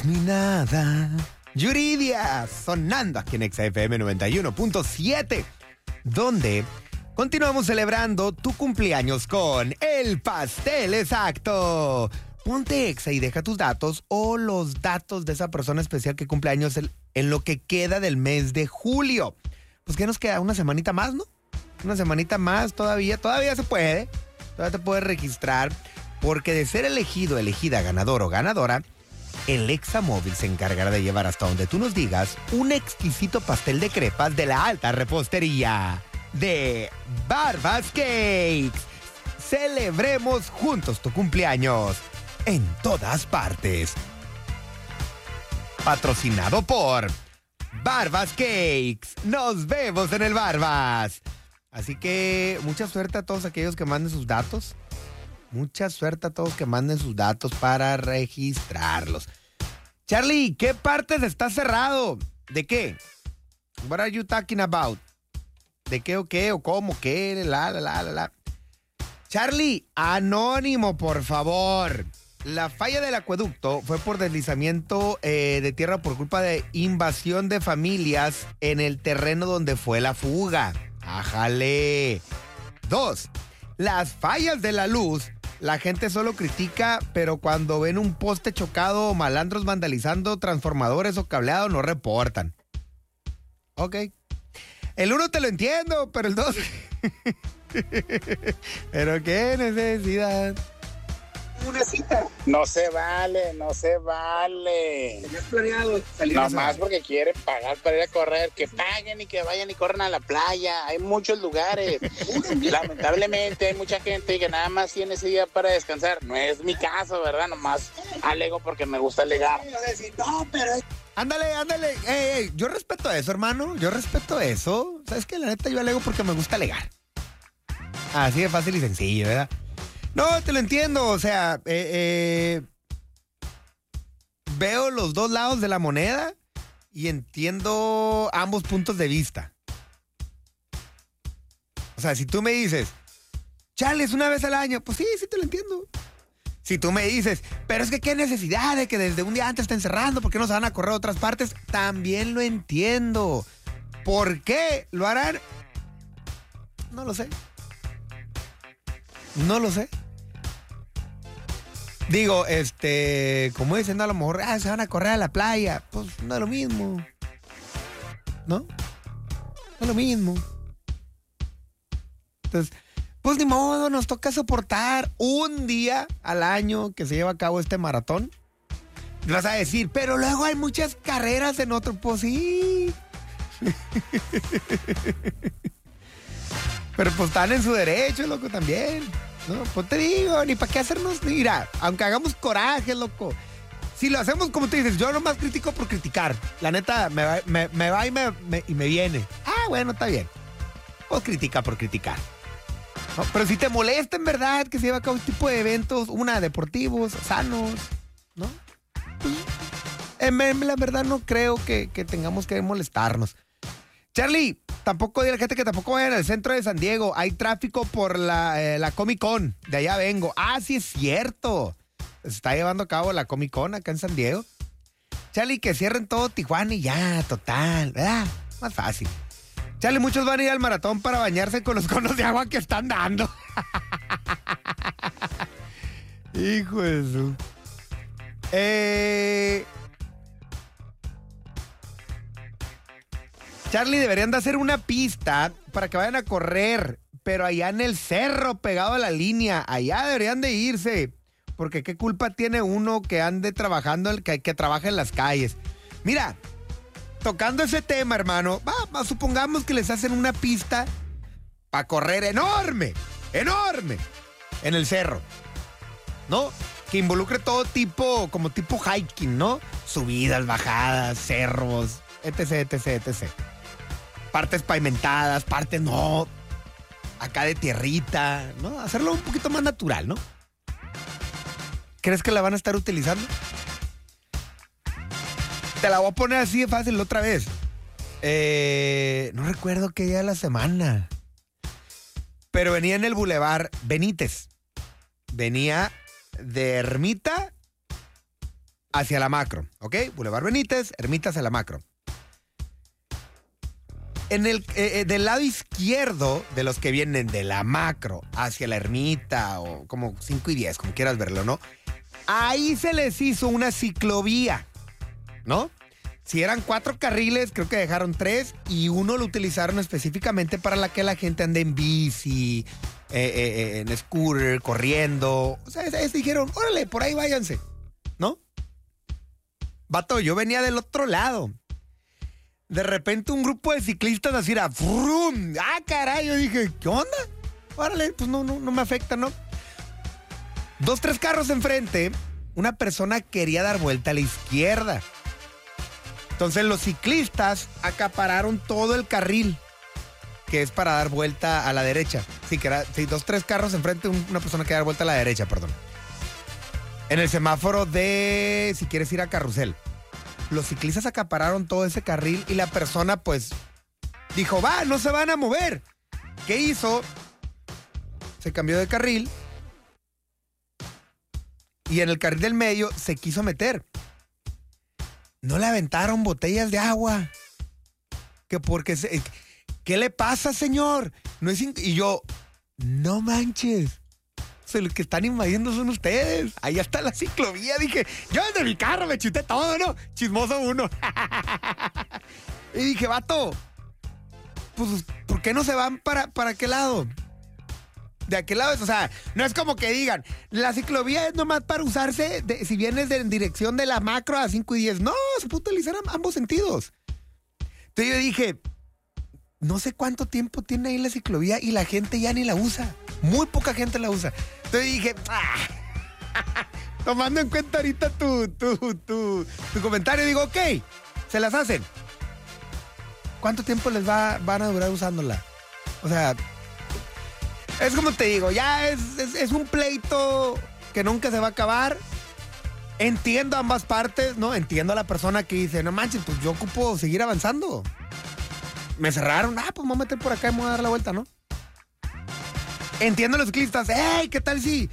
mi nada. Yuridia, sonando aquí en XFM 91.7, donde continuamos celebrando tu cumpleaños con el pastel exacto. Ponte Exa y deja tus datos o los datos de esa persona especial que cumple años en lo que queda del mes de julio. Pues que nos queda una semanita más, ¿no? Una semanita más todavía se puede. Todavía te puedes registrar, porque de ser elegido, elegida, ganador o ganadora, el Exa Móvil se encargará de llevar hasta donde tú nos digas un exquisito pastel de crepas de la alta repostería de Barbas Cakes. Celebremos juntos tu cumpleaños en todas partes. Patrocinado por Barbas Cakes. Nos vemos en el Barbas. Así que mucha suerte a todos aquellos que manden sus datos. Mucha suerte a todos que manden sus datos para registrarlos. Charlie, ¿qué partes está cerrado? ¿De qué? What are you talking about? ¿De qué o qué o cómo? ¿Qué? La. Charlie, anónimo, por favor. La falla del acueducto fue por deslizamiento de tierra por culpa de invasión de familias en el terreno donde fue la fuga. ¡Ájale! 2. Las fallas de la luz. La gente solo critica, pero cuando ven un poste chocado o malandros vandalizando transformadores o cableado, no reportan. Ok. El 1 te lo entiendo, pero el 2... ¿Pero qué necesidad? Una cita. No se vale. ¿Tenías planeado salir No más porque quieren pagar para ir a correr. Que paguen y que vayan y corran a la playa. Hay muchos lugares. Lamentablemente hay mucha gente que nada más tiene ese día para descansar. No es mi caso, ¿verdad? Nomás alego porque me gusta alegar. No, pero... Ándale. Ey, yo respeto eso, hermano. Yo respeto eso. ¿Sabes qué? La neta, yo alego porque me gusta alegar. Así de fácil y sencillo, ¿verdad? No, te lo entiendo. O sea, veo los dos lados de la moneda y entiendo ambos puntos de vista. O sea, si tú me dices, chale, es una vez al año, pues sí te lo entiendo. Si tú me dices, pero es que qué necesidad de que desde un día antes estén cerrando, ¿por qué no se van a correr a otras partes? También lo entiendo. ¿Por qué lo harán? No lo sé. Digo, como dicen, a lo mejor, se van a correr a la playa. Pues no es lo mismo. ¿No? No es lo mismo. Entonces, pues ni modo, nos toca soportar un día al año que se lleva a cabo este maratón. Y vas a decir, pero luego hay muchas carreras en otro, pues sí. Pero pues están en su derecho, loco, también. No, pues te digo, ni para qué hacernos, mira, aunque hagamos coraje, loco. Si lo hacemos como tú dices, yo nomás critico por criticar. La neta, me va y me viene. Bueno, está bien. Pues critica por criticar. No, pero si te molesta en verdad que se lleve a cabo este tipo de eventos, deportivos, sanos, ¿no? Pues, la verdad no creo que tengamos que molestarnos. Charlie, tampoco dile a la gente que tampoco vayan al centro de San Diego. Hay tráfico por la Comic Con. De allá vengo. Sí es cierto. Se está llevando a cabo la Comic Con acá en San Diego. Charlie, que cierren todo Tijuana y ya, total. ¿Verdad? Más fácil. Charlie, muchos van a ir al maratón para bañarse con los conos de agua que están dando. Hijo de su... Charlie, deberían de hacer una pista para que vayan a correr, pero allá en el cerro, pegado a la línea. Allá deberían de irse, porque qué culpa tiene uno que ande trabajando, que trabaja en las calles. Mira, tocando ese tema, hermano, supongamos que les hacen una pista para correr enorme, en el cerro, ¿no? Que involucre todo tipo, como tipo hiking, ¿no? Subidas, bajadas, cerros, etc. Partes pavimentadas, partes no, acá de tierrita, ¿no? Hacerlo un poquito más natural, ¿no? ¿Crees que la van a estar utilizando? Te la voy a poner así de fácil otra vez. No recuerdo qué día de la semana, pero venía en el Boulevard Benítez. Venía de Ermita hacia la Macro, ¿ok? Boulevard Benítez, Ermita hacia la Macro. Del lado izquierdo de los que vienen de la Macro hacia la Ermita o como 5 y 10, como quieras verlo, ¿no? Ahí se les hizo una ciclovía, ¿no? Si eran 4 carriles, creo que dejaron 3 y uno lo utilizaron específicamente para que la gente ande en bici, en scooter, corriendo. O sea, dijeron, órale, por ahí váyanse, ¿no? Vato, yo venía del otro lado. De repente un grupo de ciclistas así era, ¡frum! ¡Ah, caray! Yo dije, ¿qué onda? Órale, pues no me afecta, ¿no? 2, 3 carros enfrente, una persona quería dar vuelta a la izquierda. Entonces los ciclistas acapararon todo el carril, que es para dar vuelta a la derecha. Sí, 2, 3 carros enfrente, una persona que dar vuelta a la derecha, perdón. En el semáforo de, si quieres ir a Carrusel. Los ciclistas acapararon todo ese carril y la persona pues dijo, va, no se van a mover. ¿Qué hizo? Se cambió de carril y en el carril del medio se quiso meter. No le aventaron botellas de agua. Que porque ¿qué le pasa, señor? No es y yo, no manches. Los que están invadiendo son ustedes. Ahí está la ciclovía. Dije, yo desde mi carro me chuté todo, ¿no? Chismoso uno. Y dije, vato, pues, ¿por qué no se van para qué lado? De aquel lado, o sea, no es como que digan, la ciclovía es nomás para usarse si vienes en dirección de la Macro a 5 y 10. No, se puede utilizar ambos sentidos. Entonces yo dije, no sé cuánto tiempo tiene ahí la ciclovía y la gente ya ni la usa. Muy poca gente la usa. Entonces dije, tomando en cuenta ahorita tu comentario, digo, ok, se las hacen. ¿Cuánto tiempo les van a durar usándola? O sea, es como te digo, ya es un pleito que nunca se va a acabar. Entiendo ambas partes, ¿no? Entiendo a la persona que dice, no manches, pues yo ocupo seguir avanzando. Me cerraron, pues me voy a meter por acá y me voy a dar la vuelta, ¿no? Entiendo a los ciclistas, ¡hey! ¿Qué tal si